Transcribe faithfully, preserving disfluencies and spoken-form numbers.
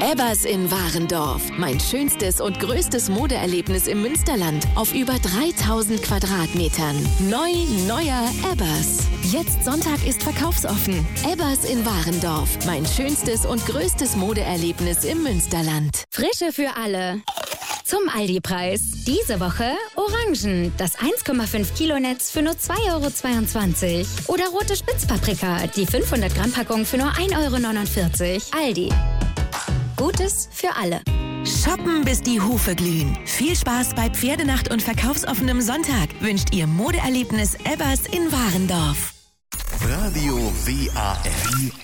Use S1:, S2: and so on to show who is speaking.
S1: Ebbers in Warendorf. Mein schönstes und größtes Modeerlebnis im Münsterland. Auf über dreitausend Quadratmetern. Neu, neuer Ebbers. Jetzt Sonntag ist verkaufsoffen. Ebbers in Warendorf. Mein schönstes und größtes Modeerlebnis im Münsterland.
S2: Frische für alle. Zum Aldi-Preis. Diese Woche Orangen. Das eins Komma fünf Kilo Netz für nur zwei Euro zweiundzwanzig. Oder rote Spitzpaprika. Die fünfhundert Gramm Packung für nur ein Euro neunundvierzig. Aldi. Gutes für alle.
S3: Shoppen, bis die Hufe glühen. Viel Spaß bei Pferdenacht und verkaufsoffenem Sonntag wünscht Ihr Modeerlebnis Ebbers in Warendorf.
S4: Radio W A R